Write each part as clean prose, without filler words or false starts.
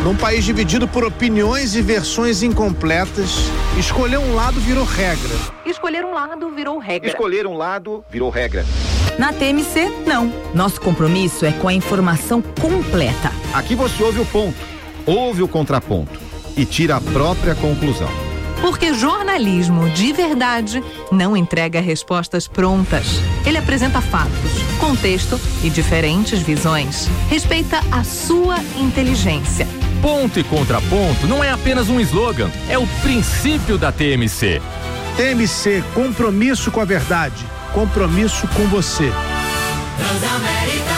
Num país dividido por opiniões e versões incompletas, escolher um lado virou regra. Escolher um lado virou regra. Escolher um lado virou regra. Na TMC, não. Nosso compromisso é com a informação completa. Aqui você ouve o ponto, ouve o contraponto e tira a própria conclusão. Porque jornalismo de verdade não entrega respostas prontas. Ele apresenta fatos, contexto e diferentes visões. Respeita a sua inteligência. Ponto e contraponto não é apenas um slogan, é o princípio da TMC. TMC, compromisso com a verdade, compromisso com você. Transamérica,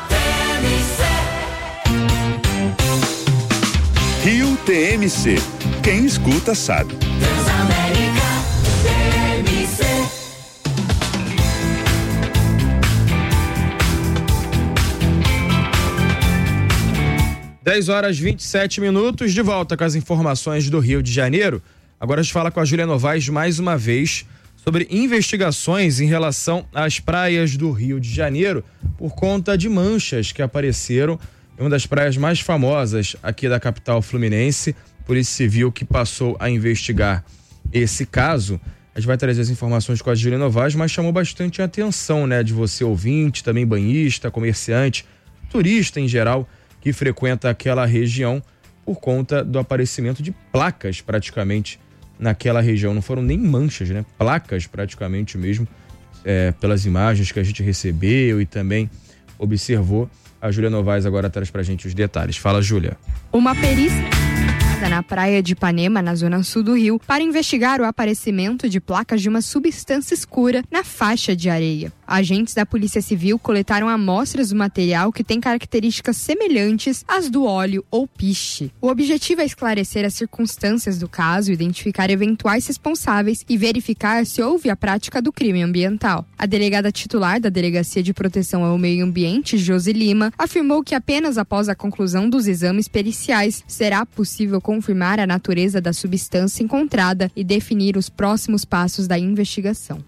TMC. Rio TMC. Quem escuta sabe. Transamérica, TMC. 10h27, de volta com as informações do Rio de Janeiro. Agora a gente fala com a Júlia Novaes mais uma vez sobre investigações em relação às praias do Rio de Janeiro por conta de manchas que apareceram em uma das praias mais famosas aqui da capital fluminense. Polícia Civil que passou a investigar esse caso. A gente vai trazer as informações com a Júlia Novaes, mas chamou bastante a atenção, né, de você ouvinte, também banhista, comerciante, turista em geral, que frequenta aquela região por conta do aparecimento de placas praticamente naquela região. Não foram nem manchas, né? Placas praticamente mesmo, pelas imagens que a gente recebeu e também observou. A Júlia Novaes agora traz pra gente os detalhes. Fala, Júlia. Uma perícia na praia de Ipanema, na zona sul do Rio, para investigar o aparecimento de placas de uma substância escura na faixa de areia. Agentes da Polícia Civil coletaram amostras do material que tem características semelhantes às do óleo ou piche. O objetivo é esclarecer as circunstâncias do caso, identificar eventuais responsáveis e verificar se houve a prática do crime ambiental. A delegada titular da Delegacia de Proteção ao Meio Ambiente, Josi Lima, afirmou que apenas após a conclusão dos exames periciais será possível confirmar a natureza da substância encontrada e definir os próximos passos da investigação.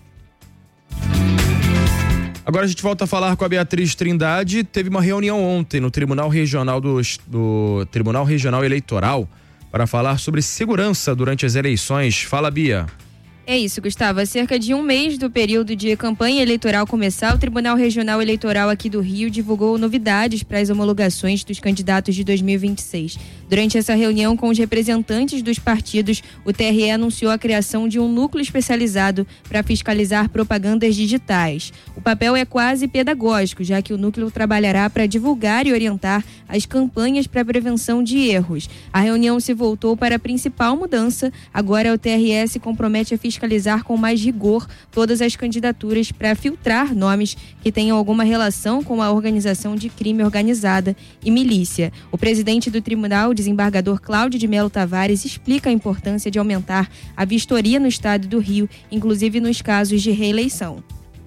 Agora a gente volta a falar com a Beatriz Trindade. Teve uma reunião ontem no Tribunal Regional do Tribunal Regional Eleitoral para falar sobre segurança durante as eleições. Fala, Bia. É isso, Gustavo. Há cerca de um mês do período de campanha eleitoral começar, o Tribunal Regional Eleitoral aqui do Rio divulgou novidades para as homologações dos candidatos de 2026. Durante essa reunião com os representantes dos partidos, o TRE anunciou a criação de um núcleo especializado para fiscalizar propagandas digitais. O papel é quase pedagógico, já que o núcleo trabalhará para divulgar e orientar as campanhas para a prevenção de erros. A reunião se voltou para a principal mudança. Agora o TRE se compromete a fiscalizar com mais rigor todas as candidaturas para filtrar nomes que tenham alguma relação com a organização de crime organizada e milícia. O presidente do tribunal, desembargador Cláudio de Melo Tavares, explica a importância de aumentar a vistoria no estado do Rio, inclusive nos casos de reeleição.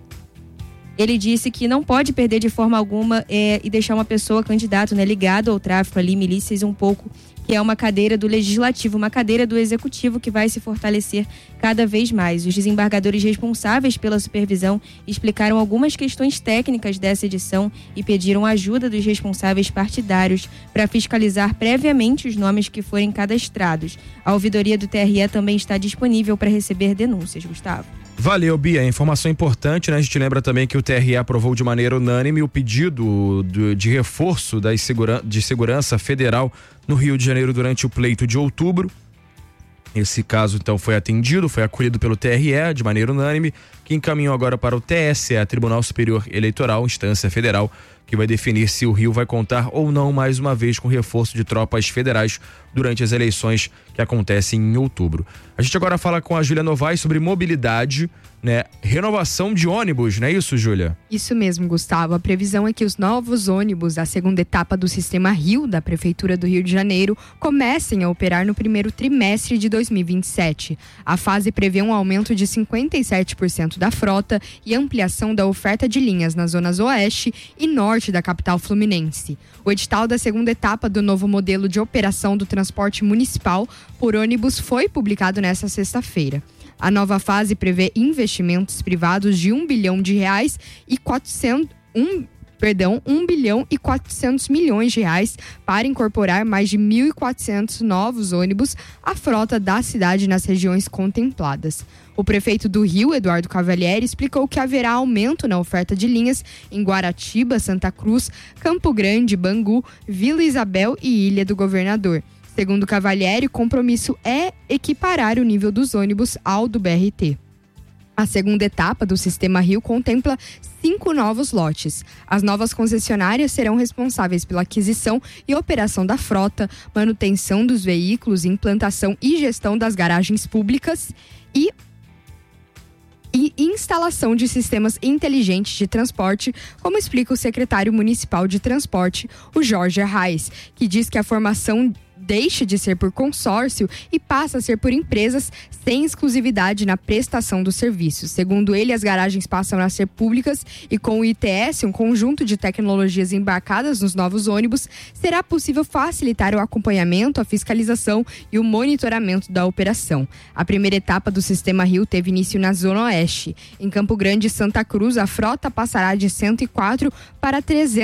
Ele disse que não pode perder de forma alguma e deixar uma pessoa candidato, né, ligado ao tráfico ali, milícias um pouco, que é uma cadeira do Legislativo, uma cadeira do Executivo que vai se fortalecer cada vez mais. Os desembargadores responsáveis pela supervisão explicaram algumas questões técnicas dessa edição e pediram ajuda dos responsáveis partidários para fiscalizar previamente os nomes que forem cadastrados. A ouvidoria do TRE também está disponível para receber denúncias, Gustavo. Valeu, Bia. Informação importante, né? A gente lembra também que o TRE aprovou de maneira unânime o pedido de reforço de segurança federal no Rio de Janeiro durante o pleito de outubro. Esse caso, então, foi atendido, foi acolhido pelo TRE de maneira unânime, que encaminhou agora para o TSE, Tribunal Superior Eleitoral, instância federal, que vai definir se o Rio vai contar ou não mais uma vez com reforço de tropas federais durante as eleições que acontecem em outubro. A gente agora fala com a Júlia Novaes sobre mobilidade, né? Renovação de ônibus, não é isso, Júlia? Isso mesmo, Gustavo. A previsão é que os novos ônibus da segunda etapa do Sistema Rio, da Prefeitura do Rio de Janeiro, comecem a operar no primeiro trimestre de 2027. A fase prevê um aumento de 57% da frota e ampliação da oferta de linhas nas zonas oeste e norte da capital fluminense. O edital da segunda etapa do novo modelo de operação do transporte municipal por ônibus foi publicado nesta sexta-feira. A nova fase prevê investimentos privados de R$1 bilhão e 1 bilhão e 400 milhões de reais para incorporar mais de 1.400 novos ônibus à frota da cidade nas regiões contempladas. O prefeito do Rio, Eduardo Cavalieri, explicou que haverá aumento na oferta de linhas em Guaratiba, Santa Cruz, Campo Grande, Bangu, Vila Isabel e Ilha do Governador. Segundo Cavalieri, o compromisso é equiparar o nível dos ônibus ao do BRT. A segunda etapa do Sistema Rio contempla 5 novos lotes. As novas concessionárias serão responsáveis pela aquisição e operação da frota, manutenção dos veículos, implantação e gestão das garagens públicas e instalação de sistemas inteligentes de transporte, como explica o secretário municipal de transporte, o Jorge Arraes, que diz que a formação deixa de ser por consórcio e passa a ser por empresas sem exclusividade na prestação dos serviços. Segundo ele, as garagens passam a ser públicas e com o ITS, um conjunto de tecnologias embarcadas nos novos ônibus, será possível facilitar o acompanhamento, a fiscalização e o monitoramento da operação. A primeira etapa do Sistema Rio teve início na Zona Oeste. Em Campo Grande e Santa Cruz, a frota passará de 104 para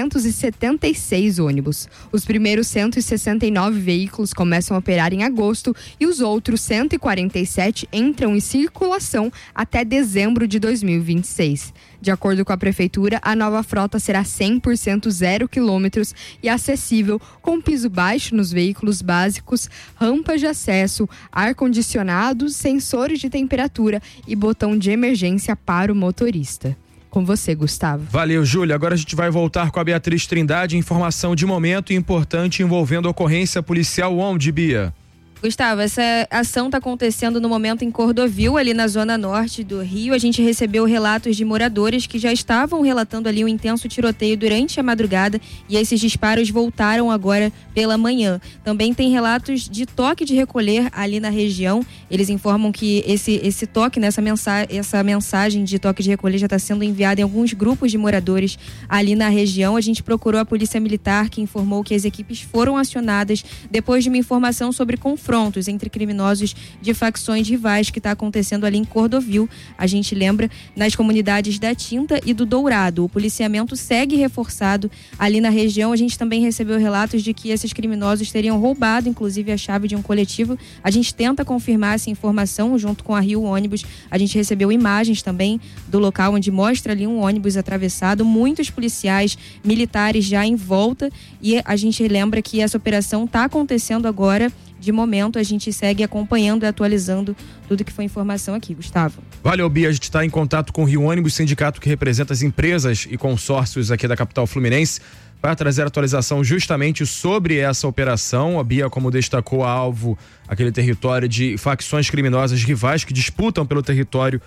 376 ônibus. Os primeiros 169 veículos começam a operar em agosto e os outros 147 entram em circulação até dezembro de 2026. De acordo com a prefeitura, a nova frota será 100% 0 quilômetros e acessível, com piso baixo nos veículos básicos, rampas de acesso, ar-condicionado, sensores de temperatura e botão de emergência para o motorista. Com você, Gustavo. Valeu, Júlia. Agora a gente vai voltar com a Beatriz Trindade. Informação de momento importante envolvendo ocorrência policial. Onde, Bia? Gustavo, essa ação está acontecendo no momento em Cordovil, ali na zona norte do Rio. A gente recebeu relatos de moradores que já estavam relatando ali um intenso tiroteio durante a madrugada e esses disparos voltaram agora pela manhã. Também tem relatos de toque de recolher ali na região. Eles informam que esse toque, essa mensagem de toque de recolher já está sendo enviada em alguns grupos de moradores ali na região. A gente procurou a Polícia Militar, que informou que as equipes foram acionadas depois de uma informação sobre confrontos entre criminosos de facções rivais que está acontecendo ali em Cordovil. A gente lembra nas comunidades da Tinta e do Dourado. O policiamento segue reforçado ali na região. A gente também recebeu relatos de que esses criminosos teriam roubado, inclusive, a chave de um coletivo. A gente tenta confirmar essa informação junto com a Rio Ônibus. A gente recebeu imagens também do local onde mostra ali um ônibus atravessado, muitos policiais militares já em volta, e a gente lembra que essa operação está acontecendo agora. De momento, a gente segue acompanhando e atualizando tudo que foi informação aqui, Gustavo. Valeu, Bia. A gente está em contato com o Rio Ônibus, sindicato que representa as empresas e consórcios aqui da capital fluminense, para trazer atualização justamente sobre essa operação. A Bia, como destacou, alvo aquele território de facções criminosas rivais que disputam pelo território,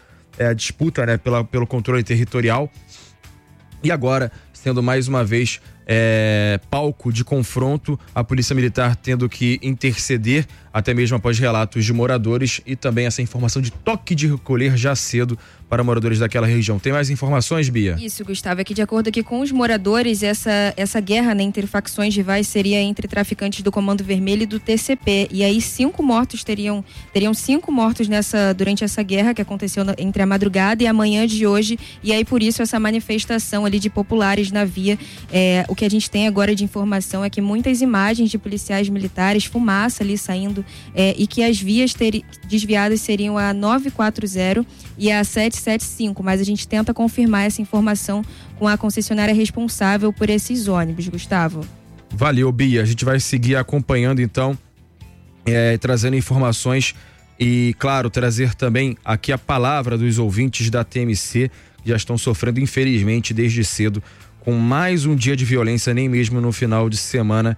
pelo controle territorial. E agora, sendo mais uma vez palco de confronto, a Polícia Militar tendo que interceder, até mesmo após relatos de moradores, e também essa informação de toque de recolher já cedo para moradores daquela região. Tem mais informações, Bia? Isso, Gustavo, é que de acordo aqui com os moradores, essa guerra, né, entre facções rivais seria entre traficantes do Comando Vermelho e do TCP, e aí 5 mortos teriam 5 mortos durante essa guerra que aconteceu entre a madrugada e a manhã de hoje, e aí por isso essa manifestação ali de populares na via. O que a gente tem agora de informação é que muitas imagens de policiais militares, fumaça ali saindo, e que as vias desviadas seriam a 940 e a 775, mas a gente tenta confirmar essa informação com a concessionária responsável por esses ônibus, Gustavo. Valeu, Bia. A gente vai seguir acompanhando, então, trazendo informações e, claro, trazer também aqui a palavra dos ouvintes da TMC, que já estão sofrendo, infelizmente, desde cedo, com mais um dia de violência. Nem mesmo no final de semana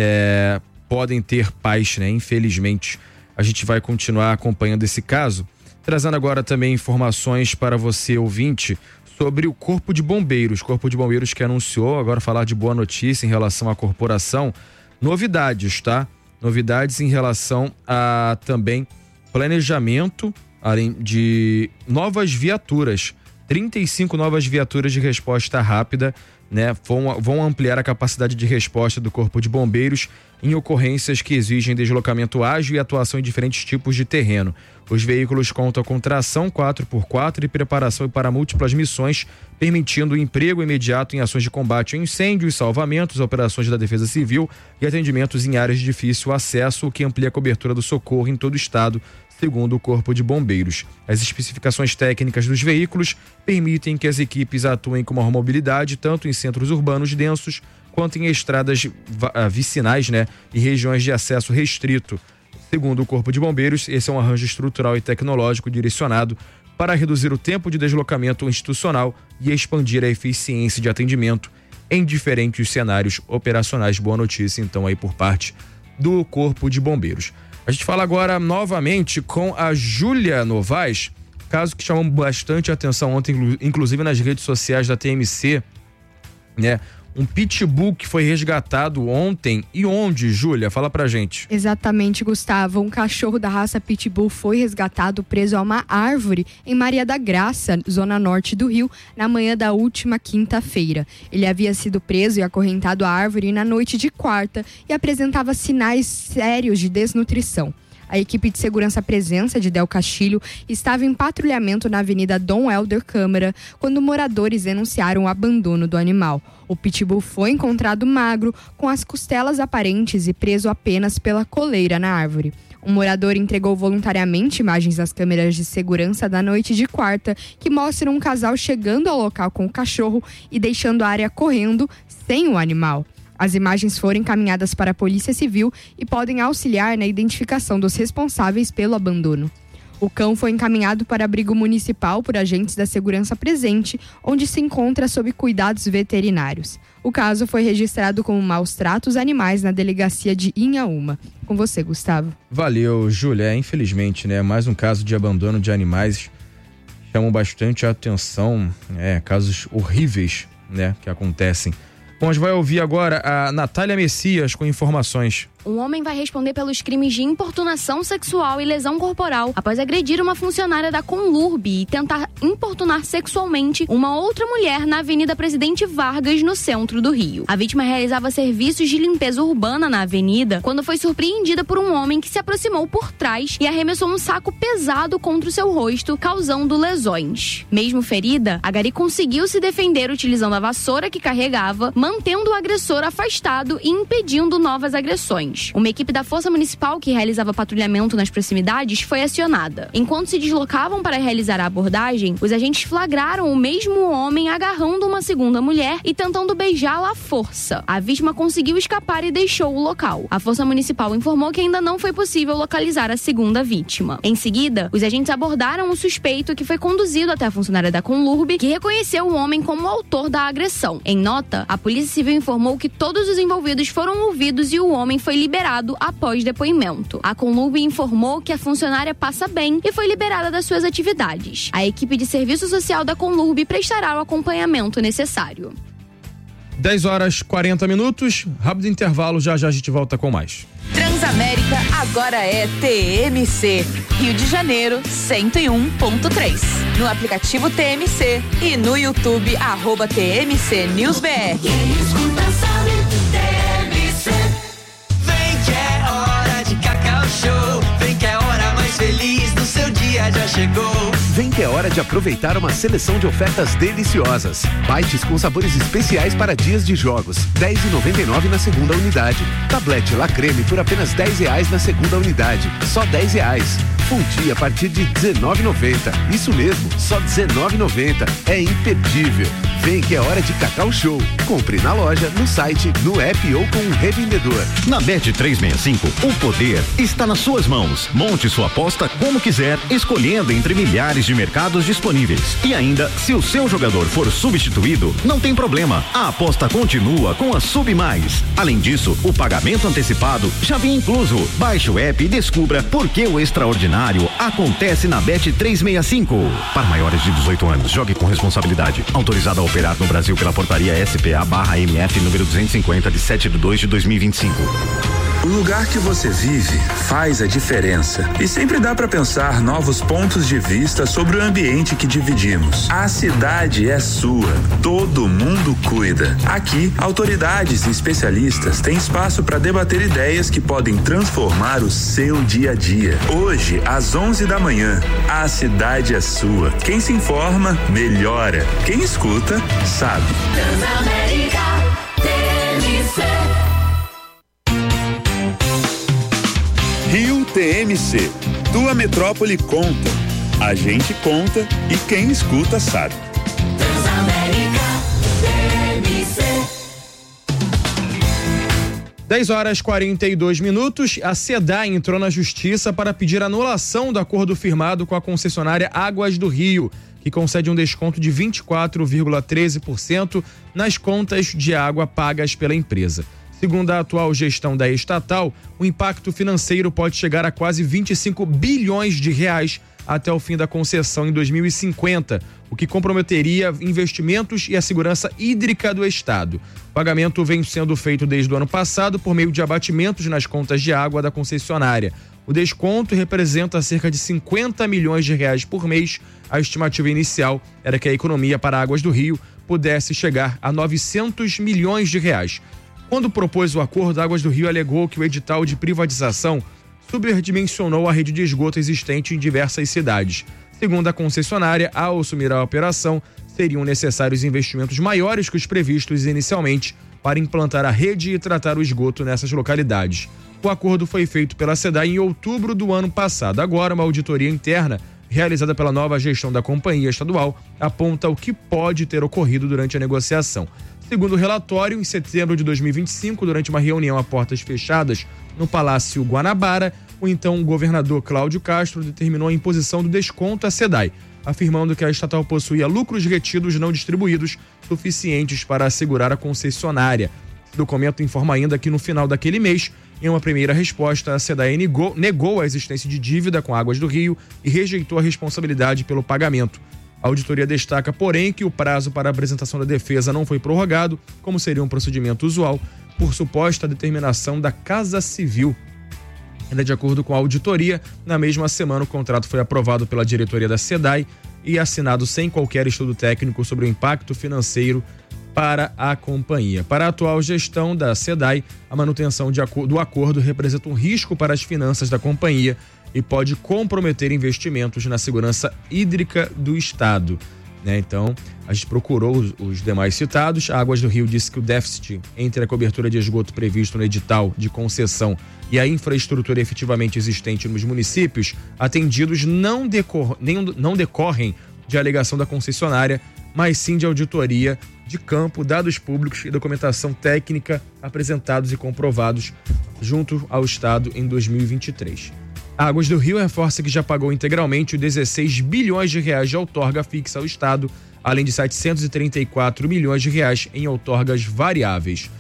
podem ter paz, né? Infelizmente. A gente vai continuar acompanhando esse caso, trazendo agora também informações para você, ouvinte, sobre o Corpo de Bombeiros. Corpo de Bombeiros que anunciou, agora falar de boa notícia em relação à corporação, novidades, tá? Novidades em relação a também planejamento, além de novas viaturas, 35 novas viaturas de resposta rápida né, vão ampliar a capacidade de resposta do Corpo de Bombeiros em ocorrências que exigem deslocamento ágil e atuação em diferentes tipos de terreno. Os veículos contam com tração 4x4 e preparação para múltiplas missões, permitindo o emprego imediato em ações de combate a incêndios, salvamentos, operações da Defesa Civil e atendimentos em áreas de difícil acesso, o que amplia a cobertura do socorro em todo o estado, segundo o Corpo de Bombeiros. As especificações técnicas dos veículos permitem que as equipes atuem com maior mobilidade, tanto em centros urbanos densos, quanto em estradas vicinais, né, e regiões de acesso restrito. Segundo o Corpo de Bombeiros, esse é um arranjo estrutural e tecnológico direcionado para reduzir o tempo de deslocamento institucional e expandir a eficiência de atendimento em diferentes cenários operacionais. Boa notícia, então, aí por parte do Corpo de Bombeiros. A gente fala agora novamente com a Júlia Novaes, caso que chamou bastante atenção ontem, inclusive nas redes sociais da TMC, né? Um pitbull que foi resgatado ontem. E onde, Júlia? Fala pra gente. Exatamente, Gustavo. Um cachorro da raça pitbull foi resgatado preso a uma árvore em Maria da Graça, zona norte do Rio, na manhã da última quinta-feira. Ele havia sido preso e acorrentado à árvore na noite de quarta e apresentava sinais sérios de desnutrição. A equipe de segurança presença de Del Castilho estava em patrulhamento na Avenida Dom Helder Câmara quando moradores denunciaram o abandono do animal. O pitbull foi encontrado magro, com as costelas aparentes e preso apenas pela coleira na árvore. Um morador entregou voluntariamente imagens às câmeras de segurança da noite de quarta, que mostram um casal chegando ao local com o cachorro e deixando a área correndo sem o animal. As imagens foram encaminhadas para a Polícia Civil e podem auxiliar na identificação dos responsáveis pelo abandono. O cão foi encaminhado para abrigo municipal por agentes da segurança presente, onde se encontra sob cuidados veterinários. O caso foi registrado como maus tratos animais na delegacia de Inhaúma. Com você, Gustavo. Valeu, Júlia. Infelizmente, né? Mais um caso de abandono de animais. Chamam bastante a atenção, casos horríveis, né, que acontecem. Bom, a gente vai ouvir agora a Natália Messias com informações. Um homem vai responder pelos crimes de importunação sexual e lesão corporal após agredir uma funcionária da Conlurb e tentar importunar sexualmente uma outra mulher na Avenida Presidente Vargas, no centro do Rio. A vítima realizava serviços de limpeza urbana na avenida quando foi surpreendida por um homem que se aproximou por trás e arremessou um saco pesado contra o seu rosto, causando lesões. Mesmo ferida, a Gari conseguiu se defender utilizando a vassoura que carregava, mantendo o agressor afastado e impedindo novas agressões. Uma equipe da Força Municipal que realizava patrulhamento nas proximidades foi acionada. Enquanto se deslocavam para realizar a abordagem, os agentes flagraram o mesmo homem agarrando uma segunda mulher e tentando beijá-la à força. A vítima conseguiu escapar e deixou o local. A Força Municipal informou que ainda não foi possível localizar a segunda vítima. Em seguida, os agentes abordaram o suspeito, que foi conduzido até a funcionária da Conlurb, que reconheceu o homem como o autor da agressão. Em nota, a Polícia Civil informou que todos os envolvidos foram ouvidos e o homem foi liberado após depoimento. A Conlurb informou que a funcionária passa bem e foi liberada das suas atividades. A equipe de serviço social da Conlurb prestará o acompanhamento necessário. 10h40, rápido intervalo, já a gente volta com mais. Transamérica agora é TMC, Rio de Janeiro 101.3. No aplicativo TMC e no YouTube @TMC News BR. Quem escuta sabe, TMC. Vem que é hora de Cacau Show. Vem que é a hora mais feliz do seu dia já chegou. Vem que é hora de aproveitar uma seleção de ofertas deliciosas. Bites com sabores especiais para dias de jogos, R$10,99 na segunda unidade. Tablete La Creme por apenas R$10 na segunda unidade, só R$10. Fundi a partir de R$19,90. Isso mesmo, só R$19,90. É imperdível. Vem que é hora de Cacau Show. Compre na loja, no site, no app ou com um revendedor. Na Bet365, o poder está nas suas mãos. Monte sua aposta como quiser, escolhendo entre milhares de mercados disponíveis. E ainda, se o seu jogador for substituído, não tem problema. A aposta continua com a Sub Mais. Além disso, o pagamento antecipado já vem incluso. Baixe o app e descubra por que o extraordinário acontece na Bet365. Para maiores de 18 anos, jogue com responsabilidade. Autorizado a operar no Brasil pela portaria SPA/MF número 250 de 7/2/2025. O lugar que você vive faz a diferença. E sempre dá para pensar novos pontos de vista sobre o ambiente que dividimos. A cidade é sua. Todo mundo cuida. Aqui, autoridades e especialistas têm espaço para debater ideias que podem transformar o seu dia a dia. Hoje, às 11 da manhã, a cidade é sua. Quem se informa, melhora. Quem escuta, sabe. Transamérica TMC. Rio TMC. Tua metrópole conta. A gente conta e quem escuta sabe. Transamérica TMC. 10h42. A SEDAI entrou na justiça para pedir anulação do acordo firmado com a concessionária Águas do Rio, que concede um desconto de 24,13% nas contas de água pagas pela empresa. Segundo a atual gestão da estatal, o impacto financeiro pode chegar a quase 25 bilhões de reais até o fim da concessão em 2050, o que comprometeria investimentos e a segurança hídrica do estado. O pagamento vem sendo feito desde o ano passado por meio de abatimentos nas contas de água da concessionária. O desconto representa cerca de 50 milhões de reais por mês. A estimativa inicial era que a economia para Águas do Rio pudesse chegar a 900 milhões de reais. Quando propôs o acordo, Águas do Rio alegou que o edital de privatização superdimensionou a rede de esgoto existente em diversas cidades. Segundo a concessionária, ao assumir a operação, seriam necessários investimentos maiores que os previstos inicialmente para implantar a rede e tratar o esgoto nessas localidades. O acordo foi feito pela SEDAI em outubro do ano passado. Agora, uma auditoria interna realizada pela nova gestão da companhia estadual aponta o que pode ter ocorrido durante a negociação. Segundo o relatório, em setembro de 2025, durante uma reunião a portas fechadas no Palácio Guanabara, o então governador Cláudio Castro determinou a imposição do desconto à SEDAI, afirmando que a estatal possuía lucros retidos não distribuídos suficientes para assegurar a concessionária. O documento informa ainda que no final daquele mês, em uma primeira resposta, a SEDAI negou a existência de dívida com Águas do Rio e rejeitou a responsabilidade pelo pagamento. A auditoria destaca, porém, que o prazo para a apresentação da defesa não foi prorrogado, como seria um procedimento usual, por suposta determinação da Casa Civil. Ainda de acordo com a auditoria, na mesma semana o contrato foi aprovado pela diretoria da SEDAI e assinado sem qualquer estudo técnico sobre o impacto financeiro para a companhia. Para a atual gestão da SEDAI, a manutenção do acordo representa um risco para as finanças da companhia e pode comprometer investimentos na segurança hídrica do estado. Então, a gente procurou os demais citados. A Águas do Rio disse que o déficit entre a cobertura de esgoto previsto no edital de concessão e a infraestrutura efetivamente existente nos municípios atendidos não decorrem de alegação da concessionária, mas sim de auditoria de campo, dados públicos e documentação técnica apresentados e comprovados junto ao Estado em 2023. A Águas do Rio reforça que já pagou integralmente os 16 bilhões de reais de outorga fixa ao Estado, além de 734 milhões de reais em outorgas variáveis.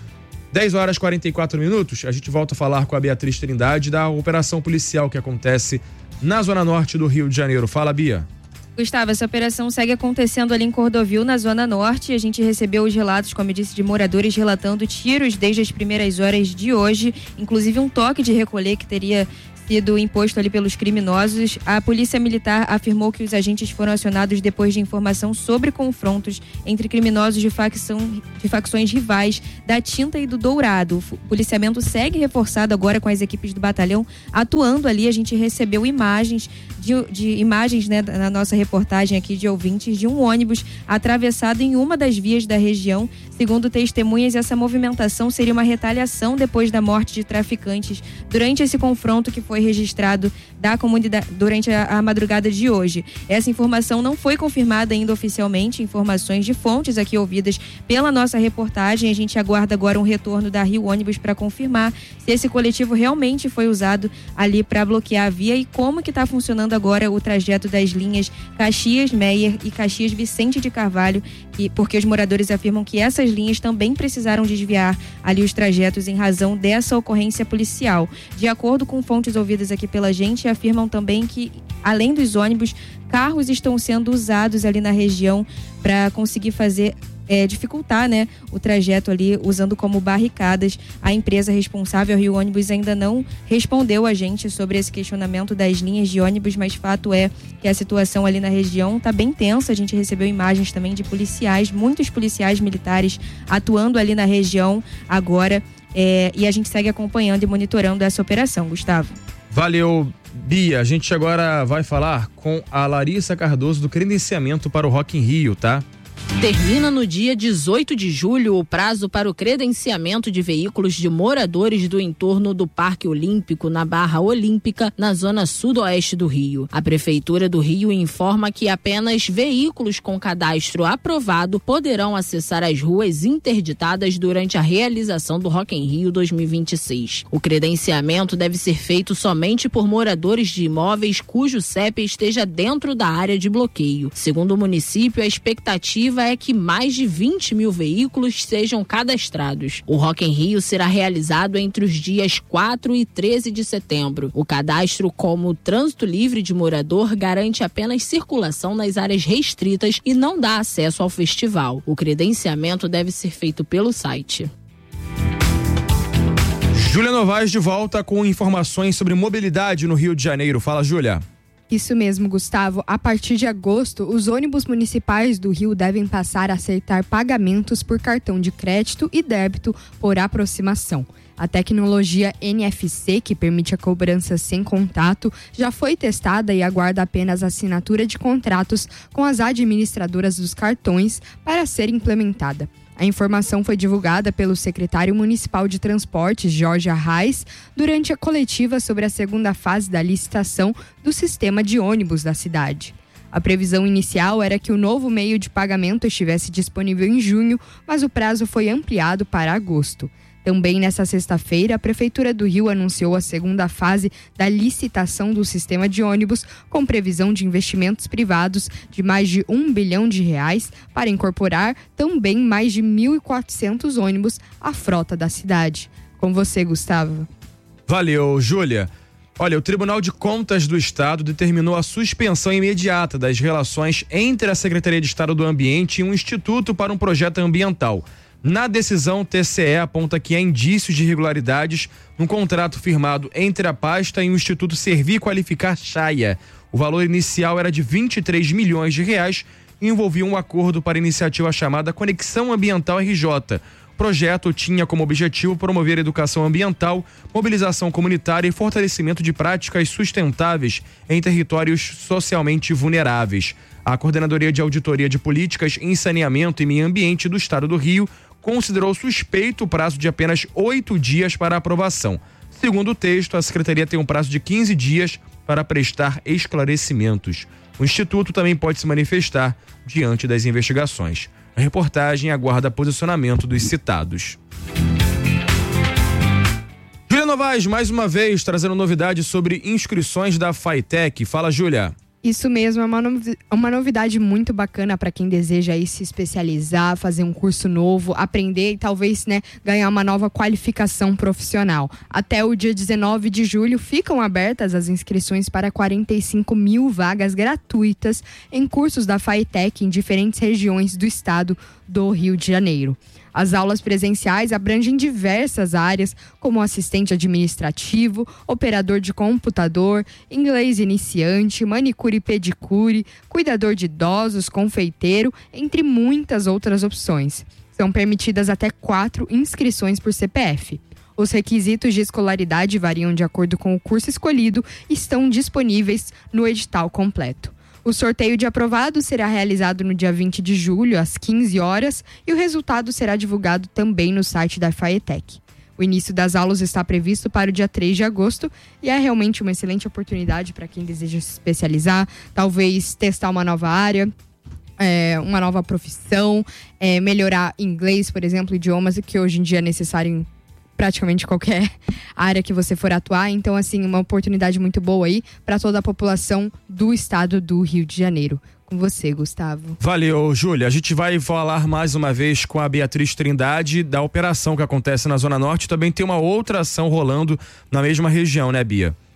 10h44, a gente volta a falar com a Beatriz Trindade da operação policial que acontece na Zona Norte do Rio de Janeiro. Fala, Bia. Gustavo, essa operação segue acontecendo ali em Cordovil, na Zona Norte. A gente recebeu os relatos, como eu disse, de moradores relatando tiros desde as primeiras horas de hoje, inclusive um toque de recolher que teria sido imposto ali pelos criminosos. A Polícia Militar afirmou que os agentes foram acionados depois de informação sobre confrontos entre criminosos de facções rivais da Tinta e do Dourado. O policiamento segue reforçado agora com as equipes do batalhão atuando ali. A gente recebeu imagens né, na nossa reportagem aqui de ouvintes de um ônibus atravessado em uma das vias da região. Segundo testemunhas, essa movimentação seria uma retaliação depois da morte de traficantes durante esse confronto que foi registrado da comunidade durante a madrugada de hoje. Essa informação não foi confirmada ainda oficialmente, informações de fontes aqui ouvidas pela nossa reportagem. A gente aguarda agora um retorno da Rio Ônibus para confirmar se esse coletivo realmente foi usado ali para bloquear a via e como que está funcionando agora o trajeto das linhas Caxias-Meyer e Caxias-Vicente de Carvalho, porque os moradores afirmam que essas linhas também precisaram desviar ali os trajetos em razão dessa ocorrência policial. De acordo com fontes ouvidas aqui pela gente, afirmam também que, além dos ônibus, carros estão sendo usados ali na região para conseguir fazer dificultar, né, o trajeto ali usando como barricadas. A empresa responsável, a Rio Ônibus, ainda não respondeu a gente sobre esse questionamento das linhas de ônibus, mas fato é que a situação ali na região está bem tensa. A gente recebeu imagens também de policiais, muitos policiais militares atuando ali na região agora, e a gente segue acompanhando e monitorando essa operação, Gustavo. Valeu, Bia. A gente agora vai falar com a Larissa Cardoso do credenciamento para o Rock in Rio, tá? Termina no dia 18 de julho o prazo para o credenciamento de veículos de moradores do entorno do Parque Olímpico, na Barra Olímpica, na zona sudoeste do Rio. A Prefeitura do Rio informa que apenas veículos com cadastro aprovado poderão acessar as ruas interditadas durante a realização do Rock in Rio 2026. O credenciamento deve ser feito somente por moradores de imóveis cujo CEP esteja dentro da área de bloqueio. Segundo o município, a expectativa é que mais de 20 mil veículos sejam cadastrados. O Rock in Rio será realizado entre os dias 4 e 13 de setembro. O cadastro como trânsito livre de morador garante apenas circulação nas áreas restritas e não dá acesso ao festival. O credenciamento deve ser feito pelo site. Júlia Novaes de volta com informações sobre mobilidade no Rio de Janeiro. Fala, Júlia. Isso mesmo, Gustavo. A partir de agosto, os ônibus municipais do Rio devem passar a aceitar pagamentos por cartão de crédito e débito por aproximação. A tecnologia NFC, que permite a cobrança sem contato, já foi testada e aguarda apenas a assinatura de contratos com as administradoras dos cartões para ser implementada. A informação foi divulgada pelo secretário municipal de Transportes, Jorge Arraes, durante a coletiva sobre a segunda fase da licitação do sistema de ônibus da cidade. A previsão inicial era que o novo meio de pagamento estivesse disponível em junho, mas o prazo foi ampliado para agosto. Também nesta sexta-feira, a Prefeitura do Rio anunciou a segunda fase da licitação do sistema de ônibus, com previsão de investimentos privados de mais de R$1 bilhão para incorporar também mais de 1.400 ônibus à frota da cidade. Com você, Gustavo. Valeu, Júlia. Olha, o Tribunal de Contas do Estado determinou a suspensão imediata das relações entre a Secretaria de Estado do Ambiente e um instituto para um projeto ambiental. Na decisão, o TCE aponta que há indícios de irregularidades no contrato firmado entre a pasta e o Instituto Servir e Qualificar Chaia. O valor inicial era de R$23 milhões e envolvia um acordo para a iniciativa chamada Conexão Ambiental RJ. O projeto tinha como objetivo promover educação ambiental, mobilização comunitária e fortalecimento de práticas sustentáveis em territórios socialmente vulneráveis. A Coordenadoria de Auditoria de Políticas em Saneamento e Meio Ambiente do Estado do Rio considerou suspeito o prazo de apenas 8 dias para aprovação. Segundo o texto, a Secretaria tem um prazo de 15 dias para prestar esclarecimentos. O Instituto também pode se manifestar diante das investigações. A reportagem aguarda posicionamento dos citados. Júlia Novaes, mais uma vez, trazendo novidades sobre inscrições da FATEC. Fala, Júlia. Isso mesmo, é uma novidade muito bacana para quem deseja aí se especializar, fazer um curso novo, aprender e talvez, ganhar uma nova qualificação profissional. Até o dia 19 de julho ficam abertas as inscrições para 45 mil vagas gratuitas em cursos da FATEC em diferentes regiões do estado do Rio de Janeiro. As aulas presenciais abrangem diversas áreas, como assistente administrativo, operador de computador, inglês iniciante, manicure e pedicure, cuidador de idosos, confeiteiro, entre muitas outras opções. São permitidas até 4 inscrições por CPF. Os requisitos de escolaridade variam de acordo com o curso escolhido e estão disponíveis no edital completo. O sorteio de aprovados será realizado no dia 20 de julho, às 15 horas, e o resultado será divulgado também no site da FATEC. O início das aulas está previsto para o dia 3 de agosto e é realmente uma excelente oportunidade para quem deseja se especializar, talvez testar uma nova área, uma nova profissão, melhorar inglês, por exemplo, idiomas que hoje em dia é necessário em praticamente qualquer área que você for atuar. Então, assim, uma oportunidade muito boa aí para toda a população do estado do Rio de Janeiro. Com você, Gustavo. Valeu, Júlia. A gente vai falar mais uma vez com a Beatriz Trindade da operação que acontece na Zona Norte. Também tem uma outra ação rolando na mesma região, né, Bia?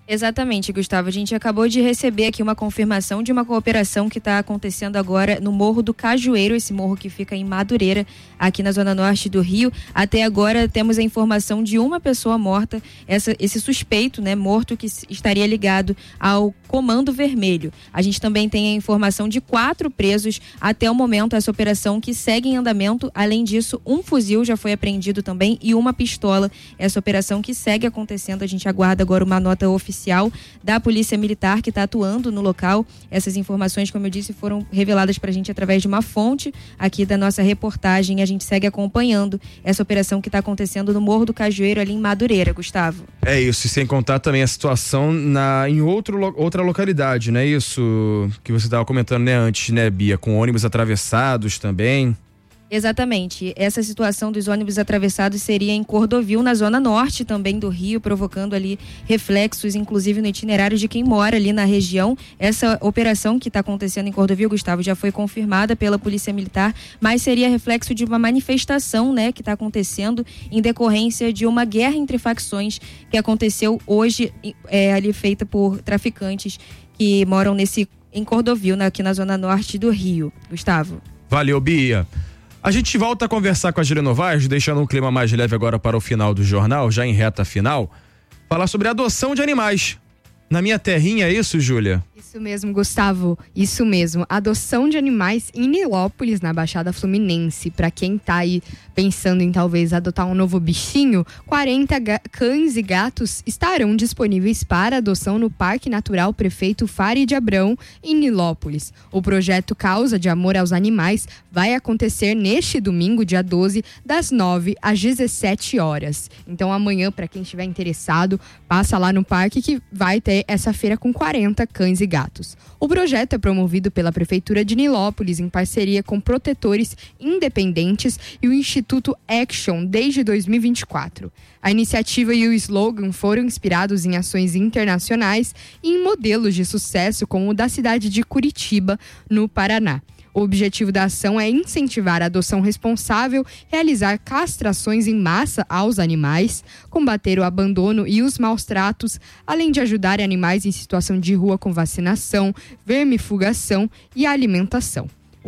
Exatamente, Gustavo. A gente acabou de receber aqui uma confirmação de uma cooperação que está acontecendo agora no Morro do Cajueiro, esse morro que fica em Madureira, aqui na zona norte do Rio. Até agora temos a informação de uma pessoa morta, esse suspeito, né, morto, que estaria ligado ao Comando Vermelho. A gente também tem a informação de 4 presos até o momento, essa operação que segue em andamento. Além disso, um fuzil já foi apreendido também e uma pistola. Essa operação que segue acontecendo, a gente aguarda agora uma nota oficial da Polícia Militar que está atuando no local. Essas informações, como eu disse, foram reveladas para a gente através de uma fonte aqui da nossa reportagem. A gente segue acompanhando essa operação que está acontecendo no Morro do Cajueiro, ali em Madureira, Gustavo. É isso, e sem contar também a situação em outra localidade, né? Isso que você estava comentando, né, antes, né, Bia? Com ônibus atravessados também. Exatamente. Essa situação dos ônibus atravessados seria em Cordovil, na zona norte também do Rio, provocando ali reflexos, inclusive no itinerário de quem mora ali na região. Essa operação que está acontecendo em Cordovil, Gustavo, já foi confirmada pela Polícia Militar, mas seria reflexo de uma manifestação, né, que está acontecendo em decorrência de uma guerra entre facções que aconteceu hoje, ali feita por traficantes que moram em Cordovil, aqui na zona norte do Rio. Gustavo. Valeu, Bia. A gente volta a conversar com a Júlia Novaes, deixando um clima mais leve agora para o final do jornal, já em reta final, falar sobre adoção de animais. Na minha terrinha, é isso, Júlia? Isso mesmo, Gustavo. Isso mesmo. Adoção de animais em Nilópolis, na Baixada Fluminense. Para quem tá aí pensando em talvez adotar um novo bichinho, 40 cães e gatos estarão disponíveis para adoção no Parque Natural Prefeito Farid Abrão, em Nilópolis. O projeto Causa de Amor aos Animais vai acontecer neste domingo, dia 12, das 9 às 17 horas. Então amanhã, para quem estiver interessado, passa lá no parque que vai ter essa feira com 40 cães e gatos. O projeto é promovido pela Prefeitura de Nilópolis em parceria com protetores independentes e o Instituto Action desde 2024. A iniciativa e o slogan foram inspirados em ações internacionais e em modelos de sucesso como o da cidade de Curitiba, no Paraná. O objetivo da ação é incentivar a adoção responsável, realizar castrações em massa aos animais, combater o abandono e os maus tratos, além de ajudar animais em situação de rua com vacinação, vermifugação e alimentação. O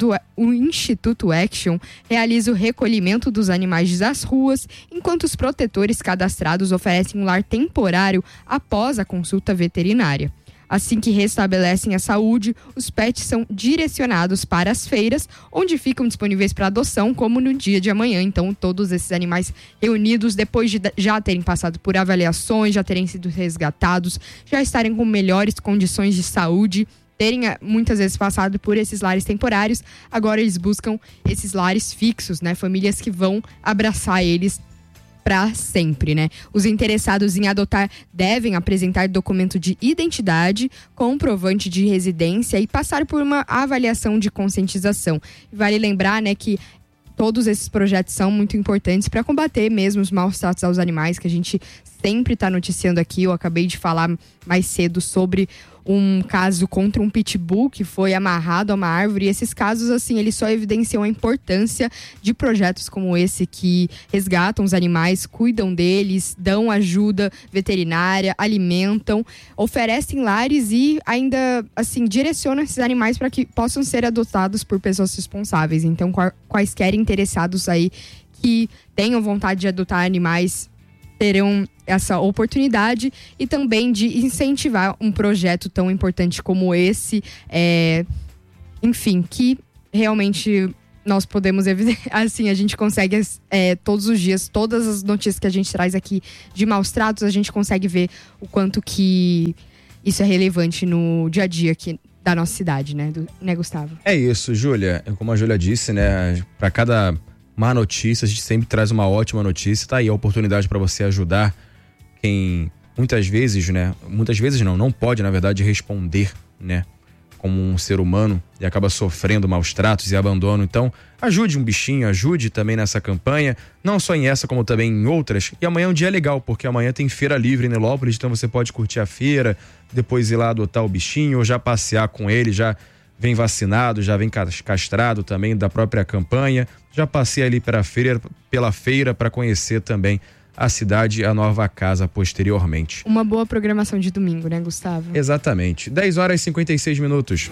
Instituto Action realiza o recolhimento dos animais das ruas, enquanto os protetores cadastrados oferecem um lar temporário após a consulta veterinária. Assim que restabelecem a saúde, os pets são direcionados para as feiras, onde ficam disponíveis para adoção, como no dia de amanhã. Então, todos esses animais reunidos, depois de já terem passado por avaliações, já terem sido resgatados, já estarem com melhores condições de saúde, terem muitas vezes passado por esses lares temporários, agora eles buscam esses lares fixos, né? Famílias que vão abraçar eles para sempre, né? Os interessados em adotar devem apresentar documento de identidade, comprovante de residência e passar por uma avaliação de conscientização. Vale lembrar, né, que todos esses projetos são muito importantes para combater mesmo os maus tratos aos animais, que a gente sempre está noticiando aqui. Eu acabei de falar mais cedo sobre um caso contra um pitbull que foi amarrado a uma árvore. E esses casos, assim, eles só evidenciam a importância de projetos como esse, que resgatam os animais, cuidam deles, dão ajuda veterinária, alimentam, oferecem lares e ainda, assim, direcionam esses animais para que possam ser adotados por pessoas responsáveis. Então, quaisquer interessados aí que tenham vontade de adotar animais terão essa oportunidade, e também de incentivar um projeto tão importante como esse, enfim, que realmente nós podemos, assim, a gente consegue todos os dias, todas as notícias que a gente traz aqui de maus tratos, a gente consegue ver o quanto que isso é relevante no dia a dia aqui da nossa cidade, né, Gustavo? É isso, Júlia, como a Júlia disse, né, para cada má notícia, a gente sempre traz uma ótima notícia. Tá aí a oportunidade para você ajudar quem muitas vezes não pode, na verdade, responder, né, como um ser humano e acaba sofrendo maus tratos e abandono. Então, ajude um bichinho, ajude também nessa campanha, não só em essa, como também em outras. E amanhã é um dia legal, porque amanhã tem feira livre em Nilópolis, então você pode curtir a feira, depois ir lá adotar o bichinho, ou já passear com ele, já vem vacinado, já vem castrado também da própria campanha. Já passei ali pela feira para conhecer também a cidade a nova casa posteriormente. Uma boa programação de domingo, né, Gustavo? Exatamente. 10h56.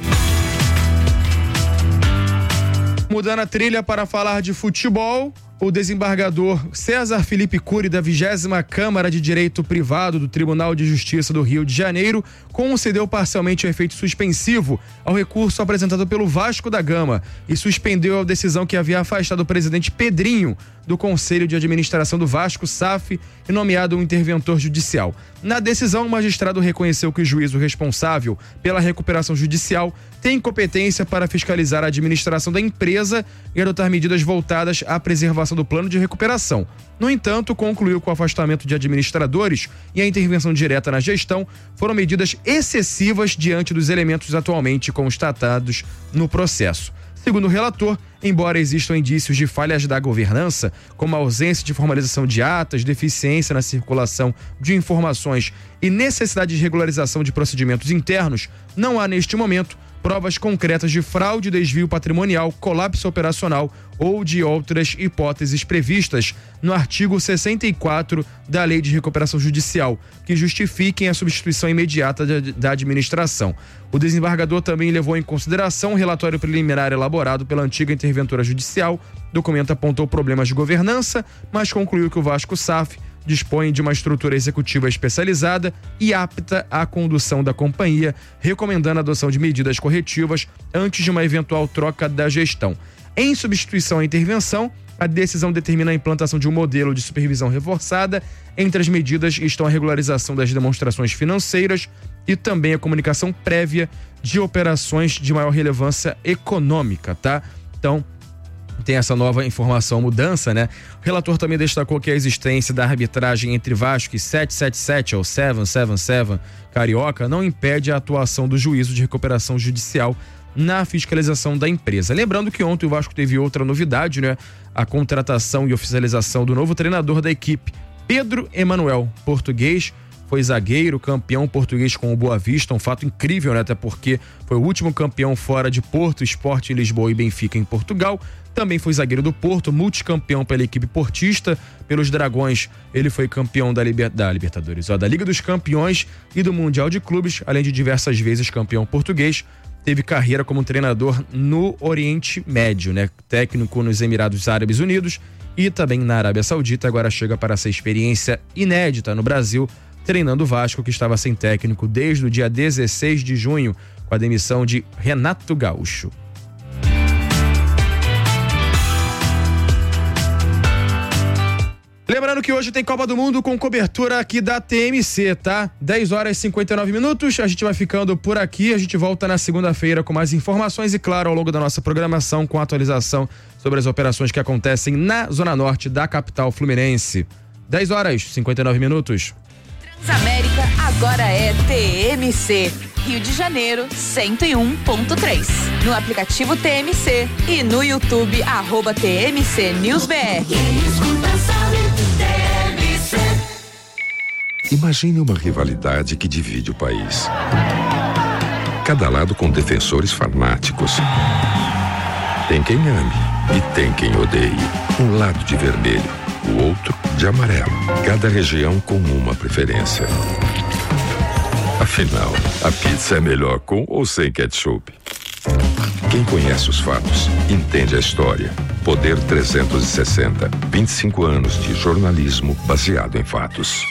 Mudando a trilha para falar de futebol, o desembargador César Felipe Cury, da 20ª Câmara de Direito Privado do Tribunal de Justiça do Rio de Janeiro, concedeu parcialmente o efeito suspensivo ao recurso apresentado pelo Vasco da Gama e suspendeu a decisão que havia afastado o presidente Pedrinho do Conselho de Administração do Vasco, SAF, e nomeado um interventor judicial. Na decisão, o magistrado reconheceu que o juízo responsável pela recuperação judicial tem competência para fiscalizar a administração da empresa e adotar medidas voltadas à preservação do plano de recuperação. No entanto, concluiu que o afastamento de administradores e a intervenção direta na gestão foram medidas excessivas diante dos elementos atualmente constatados no processo. Segundo o relator, embora existam indícios de falhas da governança, como a ausência de formalização de atas, deficiência na circulação de informações e necessidade de regularização de procedimentos internos, não há neste momento provas concretas de fraude, desvio patrimonial, colapso operacional ou de outras hipóteses previstas no artigo 64 da Lei de Recuperação Judicial, que justifiquem a substituição imediata da administração. O desembargador também levou em consideração o relatório preliminar elaborado pela antiga interventora judicial. O documento apontou problemas de governança, mas concluiu que o Vasco SAF dispõe de uma estrutura executiva especializada e apta à condução da companhia, recomendando a adoção de medidas corretivas antes de uma eventual troca da gestão. Em substituição à intervenção, a decisão determina a implantação de um modelo de supervisão reforçada. Entre as medidas estão a regularização das demonstrações financeiras e também a comunicação prévia de operações de maior relevância econômica, tá? Então, tem essa nova informação, mudança, né? O relator também destacou que a existência da arbitragem entre Vasco e 777 ou 777 Carioca não impede a atuação do juízo de recuperação judicial na fiscalização da empresa. Lembrando que ontem o Vasco teve outra novidade, né? A contratação e oficialização do novo treinador da equipe, Pedro Emanuel, português. Foi zagueiro, campeão português com o Boa Vista, um fato incrível, né? Até porque foi o último campeão fora de Porto, Sport em Lisboa e Benfica em Portugal. Também foi zagueiro do Porto, multicampeão pela equipe portista. Pelos Dragões, ele foi campeão da Libertadores, da Liga dos Campeões e do Mundial de Clubes, além de diversas vezes campeão português. Teve carreira como treinador no Oriente Médio, né? Técnico nos Emirados Árabes Unidos e também na Arábia Saudita. Agora chega para essa experiência inédita no Brasil, treinando o Vasco, que estava sem técnico desde o dia 16 de junho, com a demissão de Renato Gaúcho. Lembrando que hoje tem Copa do Mundo com cobertura aqui da TMC, tá? 10h59, a gente vai ficando por aqui, a gente volta na segunda-feira com mais informações e, claro, ao longo da nossa programação com atualização sobre as operações que acontecem na Zona Norte da capital fluminense. 10h59. Transamérica agora é TMC, Rio de Janeiro 101.3. No aplicativo TMC e no YouTube @TMC News BR. Imagine uma rivalidade que divide o país. Cada lado com defensores fanáticos. Tem quem ame e tem quem odeie. Um lado de vermelho, o outro de amarelo. Cada região com uma preferência. Afinal, a pizza é melhor com ou sem ketchup? Quem conhece os fatos, entende a história. Poder 360, 25 anos de jornalismo baseado em fatos.